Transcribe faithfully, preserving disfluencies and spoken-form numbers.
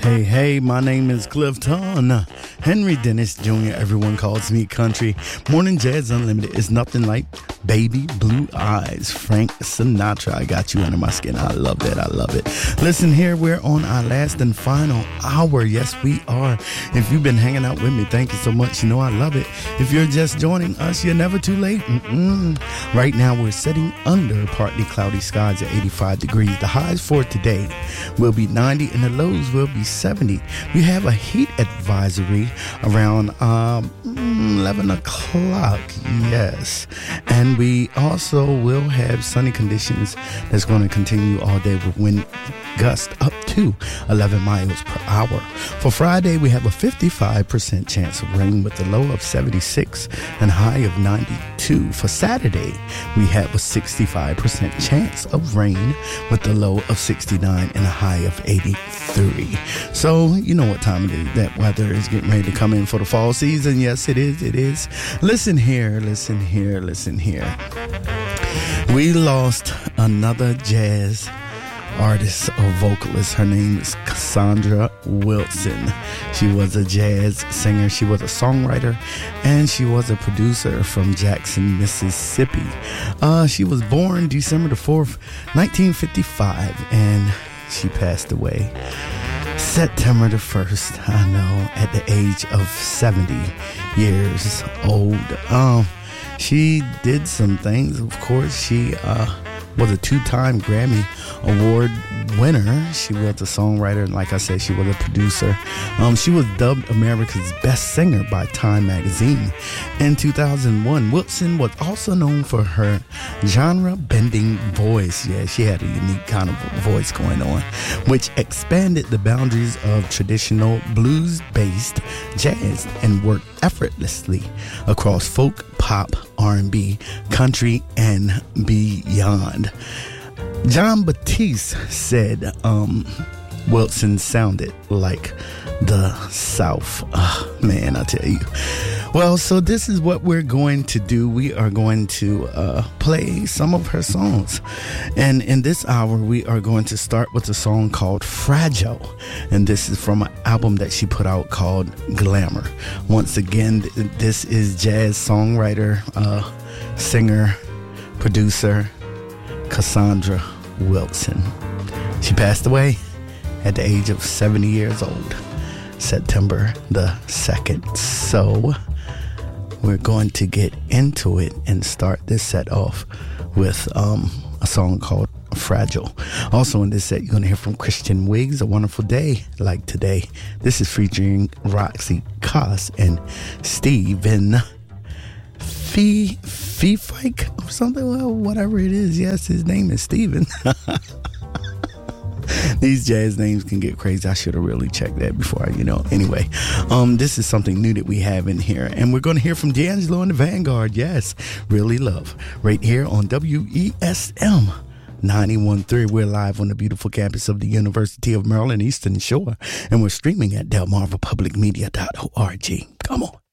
Hey, hey, my name is Clifton Henry Dennis Junior Everyone calls me Country. Morning Jazz Unlimited is nothing like Baby Blue Eyes. Frank Sinatra, I got you under my skin. I love that. I love it. Listen here, we're on our last and final hour. Yes, we are. If you've been hanging out with me, thank you so much. You know I love it. If you're just joining us, you're never too late. Mm-mm. Right now, we're sitting under partly cloudy skies at eighty-five degrees. The highs for today will be ninety and the lows will be seventy. We have a heat advisory around um, eleven o'clock. Yes. And we also will have sunny conditions that's going to continue all day with wind gusts up to eleven miles per hour. For Friday, we have a fifty-five percent chance of rain with a low of seventy-six and high of ninety-two. For Saturday, we have a sixty-five percent chance of rain with a low of sixty-nine and a high of eighty-three. So, you know what time it is. That weather is getting ready to come in for the fall season. Yes, it is. It is. Listen here. Listen here. Listen here. We lost another jazz artist or vocalist. Her name is Cassandra Wilson. She was a jazz singer, she was a songwriter, and she was a producer from Jackson, Mississippi. Uh, she was born December the fourth, nineteen fifty-five, and she passed away September the first, I know, at the age of seventy years old. Um, she did some things, of course. She uh, was a two-time Grammy Award winner. She was a songwriter, and like I said, she was a producer. Um, she was dubbed America's Best Singer by Time magazine in two thousand one. Wilson was also known for her genre-bending voice. Yeah, she had a unique kind of voice going on, which expanded the boundaries of traditional blues-based jazz and worked effortlessly across folk, pop, R and B, country, and beyond. John Batiste said um, Wilson sounded like the South. Oh, man, I tell you. Well, so this is what we're going to do. We are going to uh, play some of her songs. And in this hour, we are going to start with a song called Fragile. And this is from an album that she put out called Glamour. Once again, this is jazz songwriter, uh, singer, producer, Cassandra Wilson. She passed away at the age of seventy years old, September the second. So we're going to get into it and start this set off with um, a song called Fragile. Also in this set, you're going to hear from Christian Wiggs, A Wonderful Day Like Today. This is featuring Roxy Koss and Steven Fee Feefike or something. Well, whatever it is. Yes, his name is Steven. These jazz names can get crazy. I should have really checked that before I, you know. Anyway, um, this is something new that we have in here. And we're going to hear from D'Angelo and the Vanguard. Yes, Really Love. Right here on W E S M ninety-one point three. We're live on the beautiful campus of the University of Maryland, Eastern Shore. And we're streaming at delmarva public media dot org. Come on.